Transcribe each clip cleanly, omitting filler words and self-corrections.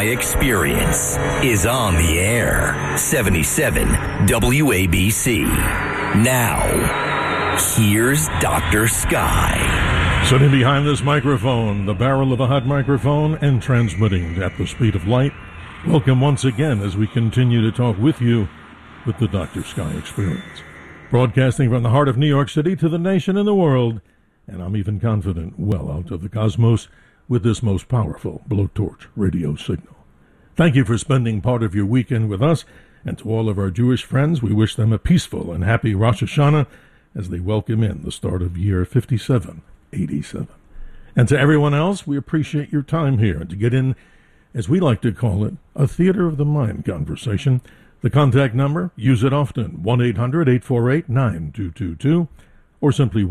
Sky Experience is on the air. 77 WABC. Now, here's Dr. Sky. Sitting behind this microphone, the barrel of a hot microphone, and transmitting at the speed of light. Welcome once again as we continue to talk with you with the Dr. Sky Experience. Broadcasting from the heart of New York City to the nation and the world, and I'm even confident well out of the cosmos with this most powerful blowtorch radio signal. Thank you for spending part of your weekend with us, and to all of our Jewish friends, we wish them a peaceful and happy Rosh Hashanah as they welcome in the start of year 5787. And to everyone else, we appreciate your time here, and to get in, as we like to call it, a theater of the mind conversation. The contact number, use it often, 1-800-848-9222, or simply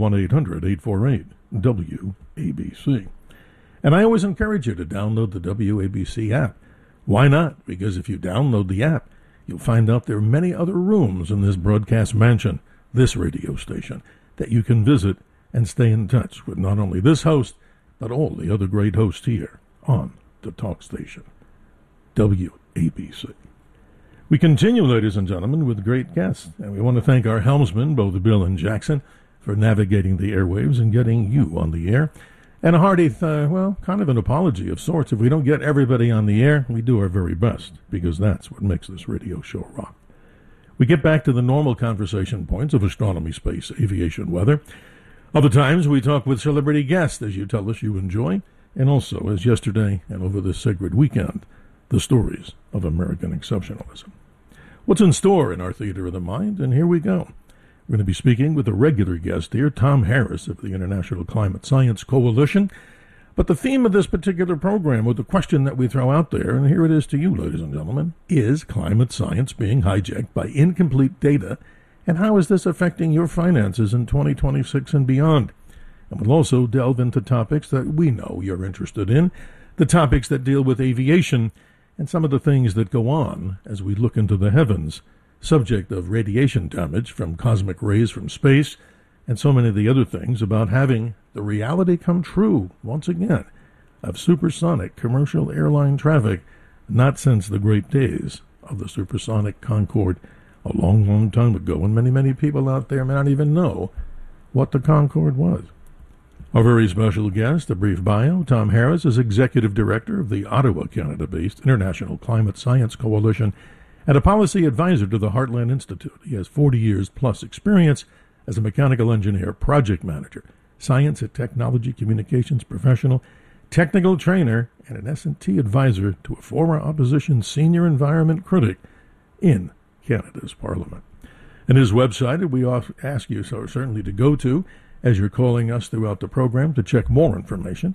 1-800-848-WABC. And I always encourage you to download the WABC app. Why not? Because if you download the app, you'll find out there are many other rooms in this broadcast mansion, this radio station, that you can visit and stay in touch with not only this host, but all the other great hosts here on the talk station, WABC. We continue, ladies and gentlemen, with great guests, and we want to thank our helmsmen, both Bill and Jackson, for navigating the airwaves and getting you on the air. And a hearty, kind of an apology of sorts. If we don't get everybody on the air, we do our very best, because that's what makes this radio show rock. We get back to the normal conversation points of astronomy, space, aviation, weather. Other times we talk with celebrity guests, as you tell us you enjoy, and also, as yesterday and over this sacred weekend, the stories of American exceptionalism. What's in store in our Theater of the Mind? And here we go. We're going to be speaking with a regular guest here, Tom Harris of the International Climate Science Coalition. But the theme of this particular program, or the question that we throw out there, and here it is to you, ladies and gentlemen, is climate science being hijacked by incomplete data, and how is this affecting your finances in 2026 and beyond? And we'll also delve into topics that we know you're interested in, the topics that deal with aviation, and some of the things that go on as we look into the heavens, subject of radiation damage from cosmic rays from space, and so many of the other things about having the reality come true, once again, of supersonic commercial airline traffic, not since the great days of the supersonic Concorde a long, long time ago, and many, many people out there may not even know what the Concorde was. Our very special guest, a brief bio, Tom Harris is Executive Director of the Ottawa, Canada-based International Climate Science Coalition and a policy advisor to the Heartland Institute. He has 40 years plus experience as a mechanical engineer, project manager, science and technology communications professional, technical trainer, and an S&T advisor to a former opposition senior environment critic in Canada's Parliament. And his website, we ask you so certainly to go to, as you're calling us throughout the program to check more information,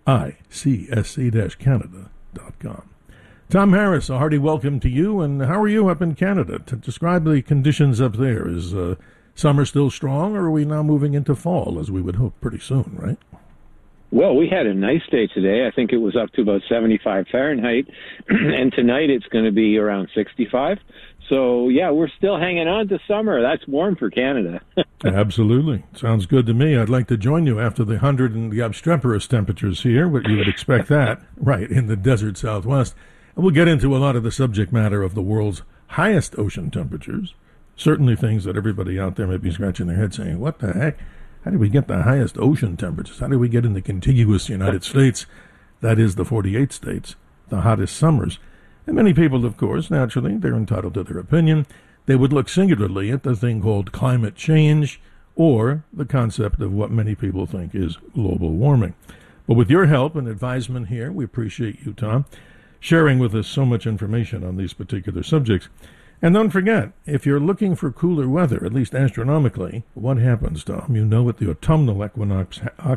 icsc-canada.com. Tom Harris, a hearty welcome to you, and how are you up in Canada? To describe the conditions up there. Is summer still strong, or are we now moving into fall, as we would hope pretty soon, right? Well, we had a nice day today. I think it was up to about 75 Fahrenheit, and tonight it's going to be around 65. So, yeah, we're still hanging on to summer. That's warm for Canada. Absolutely. Sounds good to me. I'd like to join you after the 100 and the obstreperous temperatures here, but you would expect that, right, in the desert Southwest. And we'll get into a lot of the subject matter of the world's highest ocean temperatures. Certainly things that everybody out there may be scratching their head saying, what the heck? How did we get the highest ocean temperatures? How did we get in the contiguous United States, that is the 48 states, the hottest summers? And many people, of course, naturally, they're entitled to their opinion. They would look singularly at the thing called climate change or the concept of what many people think is global warming. But with your help and advisement here, we appreciate you, Tom, sharing with us so much information on these particular subjects. And don't forget, if you're looking for cooler weather, at least astronomically, what happens, Tom? You know what the autumnal equinox,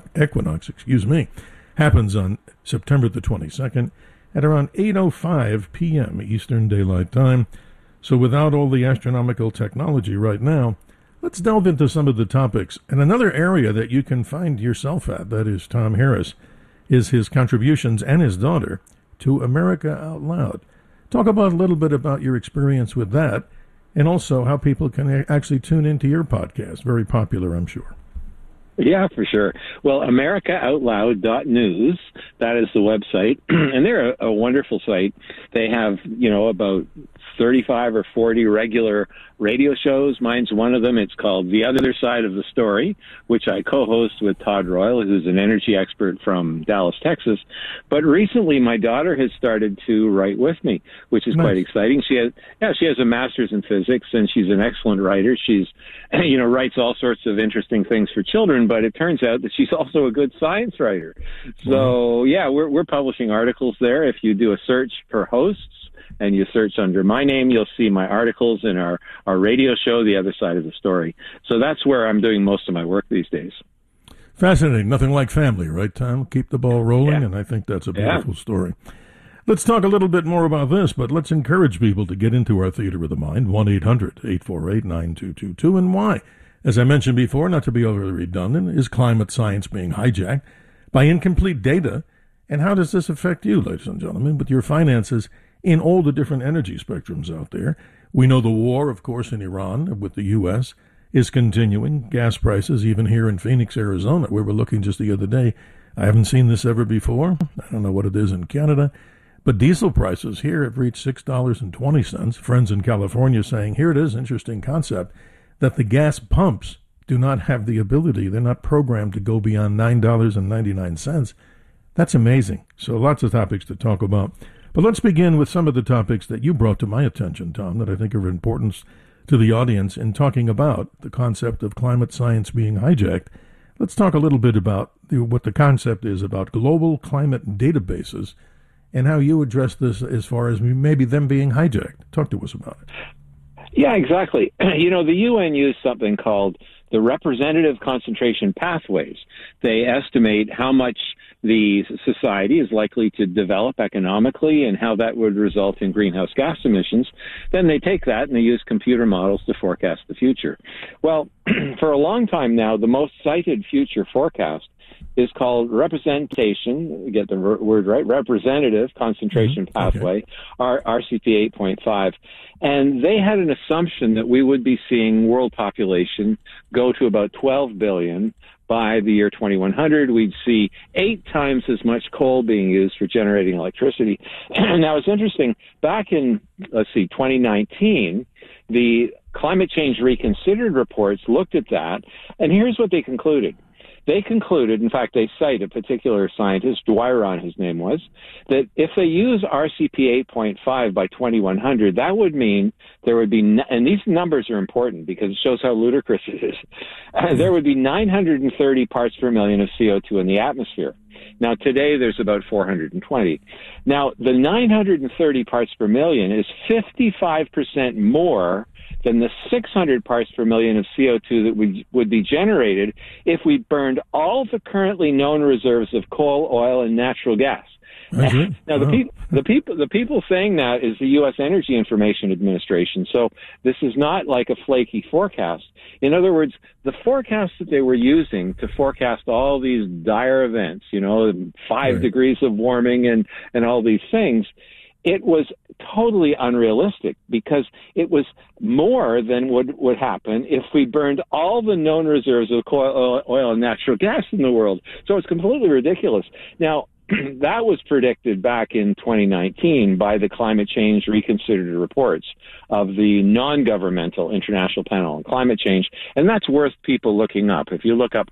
happens on September the 22nd at around 8:05 p.m. Eastern Daylight Time. So without all the astronomical technology right now, let's delve into some of the topics. And another area that you can find yourself at, that is Tom Harris, is his contributions and his daughter to America Out Loud. Talk about a little bit about your experience with that, and also how people can actually tune into your podcast. Very popular, I'm sure. Yeah, for sure. Well, AmericaOutloud.news, that is the website, and they're a wonderful site. They have, about 35 or 40 regular radio shows. Mine's one of them. It's called The Other Side of the Story, which I co-host with Todd Royal, who's an energy expert from Dallas, Texas. But recently, my daughter has started to write with me, which is quite exciting. She has a master's in physics, and she's an excellent writer. She's, writes all sorts of interesting things for children, but it turns out that she's also a good science writer. So, we're publishing articles there. If you do a search for hosts, and you search under my name, you'll see my articles in our radio show, The Other Side of the Story. So that's where I'm doing most of my work these days. Fascinating. Nothing like family, right, Tom? Keep the ball rolling, and I think that's a beautiful story. Let's talk a little bit more about this, but let's encourage people to get into our Theater of the Mind, 1-800-848-9222. And why? As I mentioned before, not to be overly redundant, is climate science being hijacked by incomplete data? And how does this affect you, ladies and gentlemen, with your finances in all the different energy spectrums out there? We know the war, of course, in Iran with the U.S. is continuing. Gas prices, even here in Phoenix, Arizona, where we're looking just the other day. I haven't seen this ever before. I don't know what it is in Canada. But diesel prices here have reached $6.20. Friends in California saying, here it is, interesting concept, that the gas pumps do not have the ability, they're not programmed to go beyond $9.99. That's amazing. So lots of topics to talk about. But let's begin with some of the topics that you brought to my attention, Tom, that I think are of importance to the audience in talking about the concept of climate science being hijacked. Let's talk a little bit about what the concept is about global climate databases and how you address this as far as maybe them being hijacked. Talk to us about it. Yeah, exactly. The UN used something called the representative concentration pathways. They estimate how much the society is likely to develop economically and how that would result in greenhouse gas emissions. Then they take that and they use computer models to forecast the future. Well, for a long time now, the most cited future forecast is called representation, get the word right, representative concentration pathway, RCP 8.5. And they had an assumption that we would be seeing world population go to about 12 billion by the year 2100. We'd see 8 times as much coal being used for generating electricity. Now, it's interesting, back in, 2019, the Climate Change Reconsidered reports looked at that, and here's what they concluded. They concluded, in fact, they cite a particular scientist, Dwyron, his name was, that if they use RCP 8.5 by 2100, that would mean there would be, and these numbers are important because it shows how ludicrous it is, there would be 930 parts per million of CO2 in the atmosphere. Now, today, there's about 420. Now, the 930 parts per million is 55% more than the 600 parts per million of CO2 that would be generated if we burned all the currently known reserves of coal, oil, and natural gas. Now, the people saying that is the U.S. Energy Information Administration. So this is not like a flaky forecast. In other words, the forecast that they were using to forecast all these dire events, 5 degrees of warming and all these things, it was totally unrealistic because it was more than would happen if we burned all the known reserves of coal, oil, and natural gas in the world. So it's completely ridiculous. Now, that was predicted back in 2019 by the Climate Change Reconsidered reports of the non-governmental International Panel on Climate Change, and that's worth people looking up. If you look up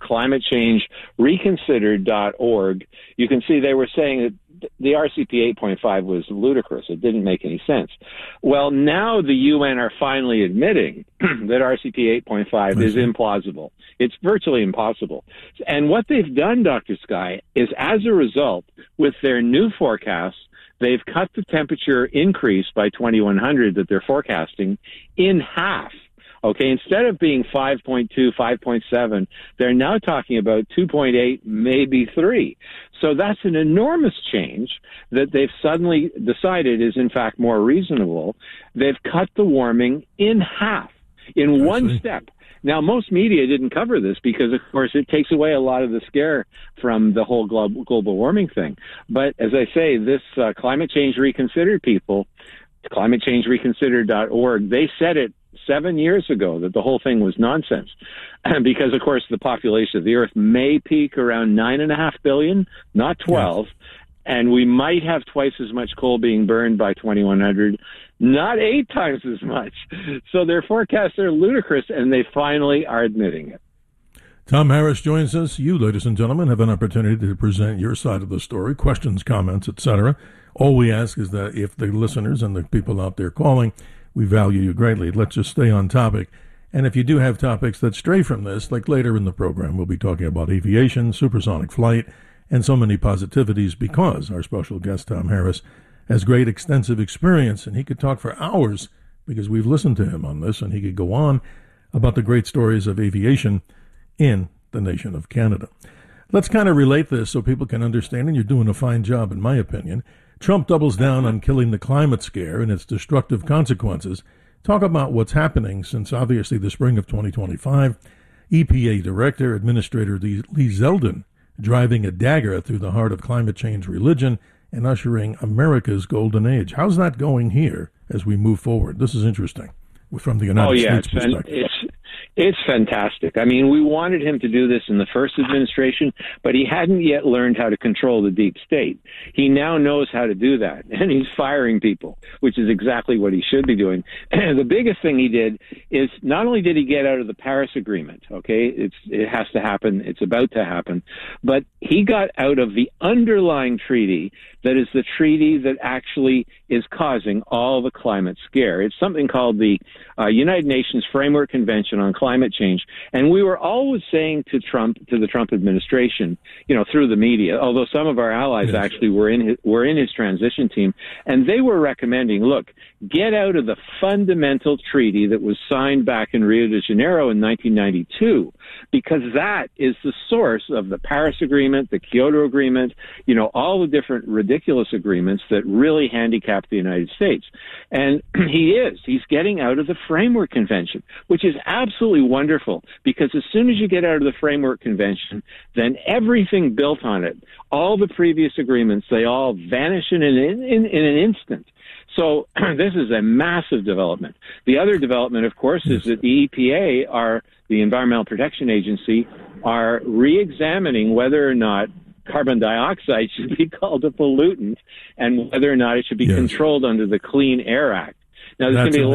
climatechangereconsidered.org, you can see they were saying that the RCP 8.5 was ludicrous. It didn't make any sense. Well, now the UN are finally admitting that RCP 8.5 is implausible. It's virtually impossible. And what they've done, Dr. Sky, is as a result, with their new forecasts, they've cut the temperature increase by 2100 that they're forecasting in half. Okay, instead of being 5.2, 5.7, they're now talking about 2.8, maybe 3. So that's an enormous change that they've suddenly decided is, in fact, more reasonable. They've cut the warming in half in one step. Now, most media didn't cover this because, of course, it takes away a lot of the scare from the whole global warming thing. But as I say, this Climate Change Reconsidered people, climatechangereconsidered.org, they said it 7 years ago that the whole thing was nonsense. Because, of course, the population of the Earth may peak around 9.5 billion, not 12. Yes. And we might have twice as much coal being burned by 2100, not 8 times as much. So their forecasts are ludicrous, and they finally are admitting it. Tom Harris joins us. You, ladies and gentlemen, have an opportunity to present your side of the story, questions, comments, etc. All we ask is that if the listeners and the people out there calling, we value you greatly. Let's just stay on topic. And if you do have topics that stray from this, like later in the program, we'll be talking about aviation, supersonic flight, and so many positivities, because our special guest, Tom Harris, has great extensive experience, and he could talk for hours because we've listened to him on this, and he could go on about the great stories of aviation in the nation of Canada. Let's kind of relate this so people can understand, and you're doing a fine job, in my opinion. Trump doubles down on killing the climate scare and its destructive consequences. Talk about what's happening since, obviously, the spring of 2025. EPA Director, Administrator Lee Zeldin, driving a dagger through the heart of climate change religion and ushering America's golden age. How's that going here as we move forward? This is interesting from the United States perspective. It's fantastic. I mean, we wanted him to do this in the first administration, but he hadn't yet learned how to control the deep state. He now knows how to do that, and he's firing people, which is exactly what he should be doing. The biggest thing he did is not only did he get out of the Paris Agreement, okay, it has to happen, it's about to happen, but he got out of the underlying treaty that is the treaty that actually is causing all the climate scare. It's something called the United Nations Framework Convention on Climate Change. And we were always saying to the Trump administration, through the media, although some of our allies actually were in his transition team, and they were recommending, look, get out of the fundamental treaty that was signed back in Rio de Janeiro in 1992, because that is the source of the Paris Agreement, the Kyoto Agreement, all the different ridiculous agreements that really handicap the United States. And he's getting out of the Framework Convention, which is absolutely wonderful, because as soon as you get out of the Framework Convention, then everything built on it, all the previous agreements, they all vanish in an instant. So this is a massive development. The other development, of course, is that the EPA, the Environmental Protection Agency, are re-examining whether or not carbon dioxide should be called a pollutant and whether or not it should be controlled under the Clean Air Act. Now, there's going to be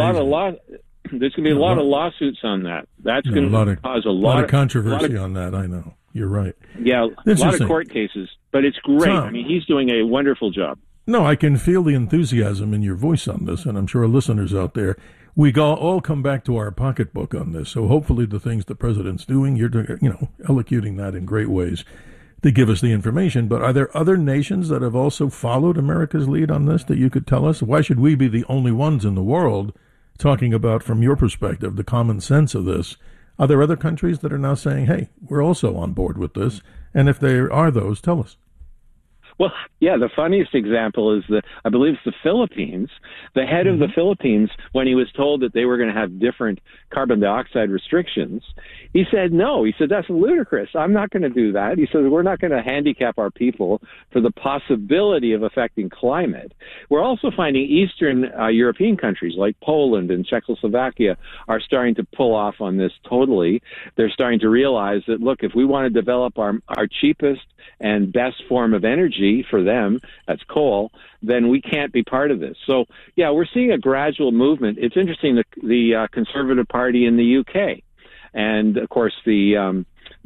a lot of lawsuits on that. That's going to cause a lot of controversy on that. I know. You're right. Yeah, a lot of court cases, but it's great. Tom, I mean, he's doing a wonderful job. No, I can feel the enthusiasm in your voice on this, and I'm sure listeners out there, we all come back to our pocketbook on this. So hopefully the things the president's doing, you're elocuting that in great ways to give us the information. But are there other nations that have also followed America's lead on this that you could tell us? Why should we be the only ones in the world talking about, from your perspective, the common sense of this? Are there other countries that are now saying, hey, we're also on board with this? And if there are those, tell us. Well, yeah, the funniest example is I believe it's the Philippines. The head of the Philippines, when he was told that they were going to have different carbon dioxide restrictions, he said no. He said, that's ludicrous. I'm not going to do that. He said, we're not going to handicap our people for the possibility of affecting climate. We're also finding Eastern European countries like Poland and Czechoslovakia are starting to pull off on this totally. They're starting to realize that, look, if we want to develop our cheapest and best form of energy for them, that's coal, then we can't be part of this. So, yeah, we're seeing a gradual movement. It's interesting, the Conservative Party in the UK, and, of course, the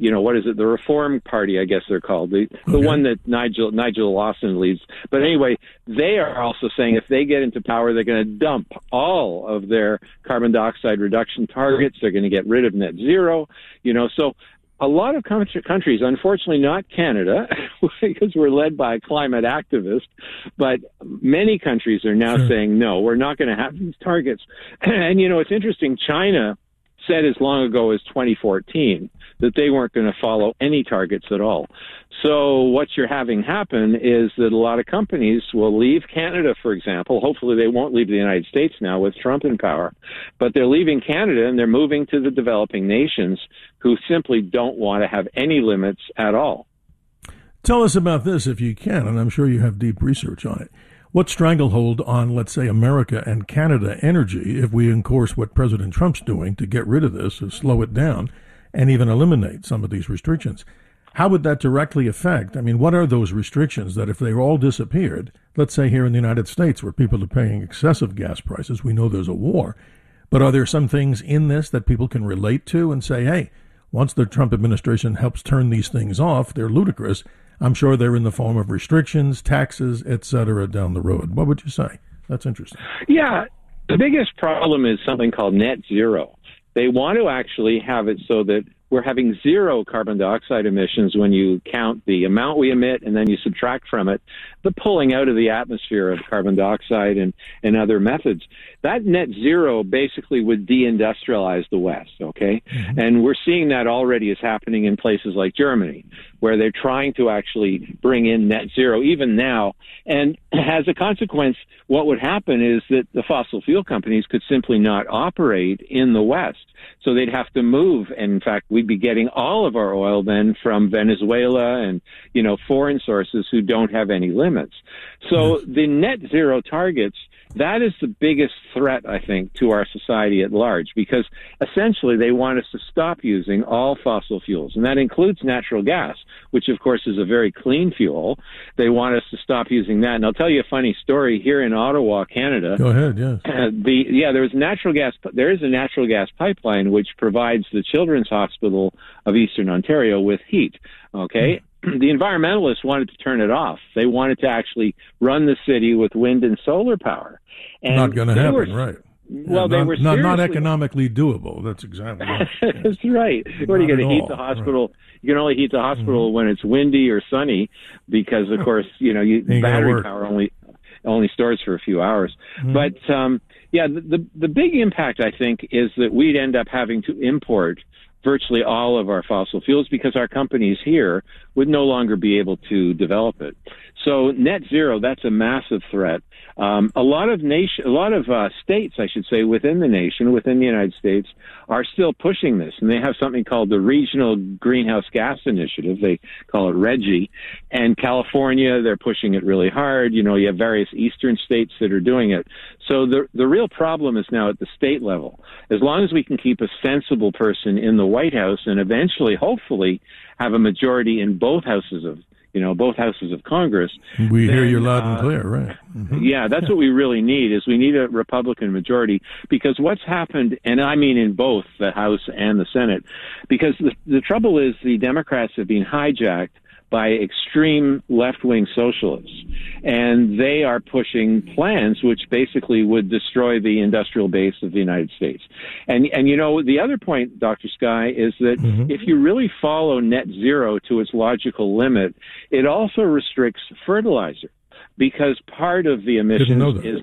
Reform Party, I guess they're called, the one that Nigel Lawson leads. But anyway, they are also saying if they get into power, they're going to dump all of their carbon dioxide reduction targets. They're going to get rid of net zero, so a lot of countries, unfortunately not Canada, because we're led by a climate activist, but many countries are now saying, no, we're not going to have these targets. And, it's interesting, China said as long ago as 2014 that they weren't going to follow any targets at all. So what you're having happen is that a lot of companies will leave Canada, for example. Hopefully they won't leave the United States now with Trump in power, but they're leaving Canada and they're moving to the developing nations who simply don't want to have any limits at all. Tell us about this if you can, and I'm sure you have deep research on it. what stranglehold on, let's say, America and Canada energy if we enforce what President Trump's doing to get rid of this, or slow it down, and even eliminate some of these restrictions? How would that directly affect? I mean, what are those restrictions that if they all disappeared, let's say here in the United States where people are paying excessive gas prices, we know there's a war, but are there some things in this that people can relate to and say, hey, once the Trump administration helps turn these things off, they're ludicrous. I'm sure they're in the form of restrictions, taxes, et cetera, down the road. What would you say? That's interesting. Yeah, the biggest problem is something called net zero. They want to actually have it so that we're having zero carbon dioxide emissions when you count the amount we emit and then you subtract from it the pulling out of the atmosphere of carbon dioxide and other methods. That net zero basically would deindustrialize the West, okay? Mm-hmm. And we're seeing that already is happening in places like Germany, where they're trying to actually bring in net zero even now. And as a consequence, what would happen is that the fossil fuel companies could simply not operate in the West. So they'd have to move. And in fact, we'd be getting all of our oil then from Venezuela and, foreign sources who don't have any limits. So the net zero targets, that is the biggest threat, I think, to our society at large, because essentially they want us to stop using all fossil fuels, and that includes natural gas, which of course is a very clean fuel. They want us to stop using that. And I'll tell you a funny story here in Ottawa, Canada. Go ahead, yes. There is a natural gas pipeline which provides the Children's Hospital of Eastern Ontario with heat, okay? The environmentalists wanted to turn it off. They wanted to actually run the city with wind and solar power. And not going to happen, right? Well, yeah, they were not economically doable. That's exactly right. That's right. What are you going to heat the hospital? Right. You can only heat the hospital when it's windy or sunny, because of course battery power only stores for a few hours. But the big impact, I think, is that we'd end up having to import virtually all of our fossil fuels because our companies here would no longer be able to develop it. So net zero, that's a massive threat. A lot of states, I should say, within the nation, within the United States, are still pushing this, and they have something called the Regional Greenhouse Gas Initiative. They call it RGGI. And California, they're pushing it really hard. You have various eastern states that are doing it. So the real problem is now at the state level. As long as we can keep a sensible person in the White House and eventually, hopefully, have a majority in both houses of Congress. We hear you loud and clear, right? Mm-hmm. Yeah, that's what we really need, is we need a Republican majority, because what's happened, and I mean in both the House and the Senate, because the trouble is the Democrats have been hijacked by extreme left-wing socialists, and they are pushing plans which basically would destroy the industrial base of the United States. And the other point, Dr. Sky, is that if you really follow net zero to its logical limit, it also restricts fertilizer, because part of the emissions is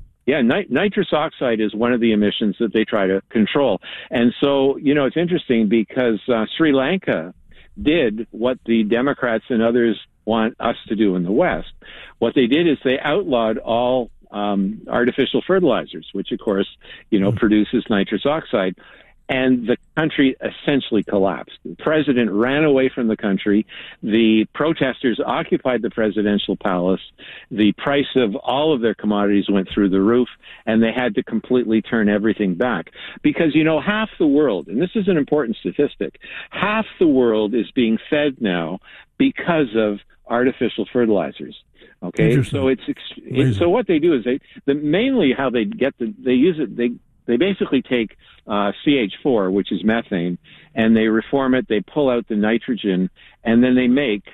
nitrous oxide is one of the emissions that they try to control. And so, it's interesting because Sri Lanka did what the Democrats and others want us to do in the West. What they did is they outlawed all artificial fertilizers, which of course, produces nitrous oxide. And the country essentially collapsed. The president ran away from the country. The protesters occupied the presidential palace. The price of all of their commodities went through the roof, and they had to completely turn everything back. Because, half the world, and this is an important statistic, half the world is being fed now because of artificial fertilizers. Okay, so so what they do is mainly how they get they basically take CH4, which is methane, and they reform it, they pull out the nitrogen, and then they make,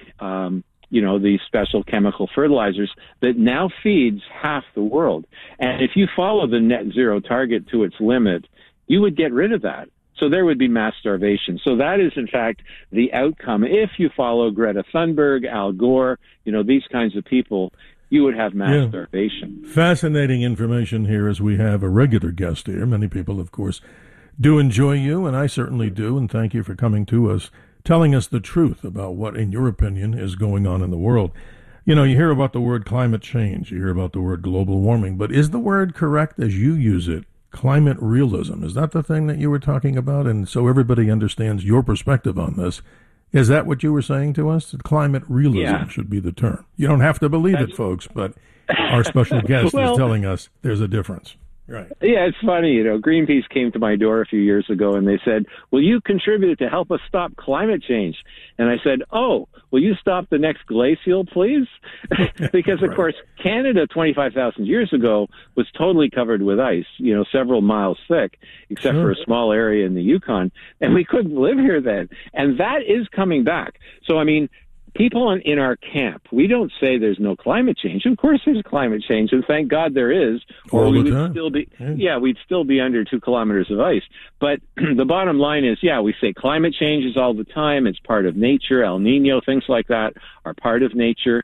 these special chemical fertilizers that now feeds half the world. And if you follow the net zero target to its limit, you would get rid of that. So there would be mass starvation. So that is, in fact, the outcome. If you follow Greta Thunberg, Al Gore, these kinds of people, you would have mass starvation. Fascinating information here, as we have a regular guest here. Many people, of course, do enjoy you, and I certainly do, and thank you for coming to us, telling us the truth about what, in your opinion, is going on in the world. You hear about the word climate change, you hear about the word global warming, but is the word correct as you use it, climate realism? Is that the thing that you were talking about? And so everybody understands your perspective on this. Is that what you were saying to us? That climate realism should be the term. You don't have to believe it, folks, but our special guest Well, is telling us there's a difference. Right. Yeah, it's funny. Greenpeace came to my door a few years ago and they said, will you contribute to help us stop climate change? And I said, oh, will you stop the next glacial, please? Because, of course, Canada 25,000 years ago was totally covered with ice, several miles thick, except for a small area in the Yukon. And we couldn't live here then. And that is coming back. So, I mean, people in our camp, we don't say there's no climate change. Of course there's climate change, and thank God there is. Or we would still be, we'd still be under 2 kilometers of ice. But the bottom line is, we say climate changes all the time. It's part of nature. El Nino, things like that are part of nature.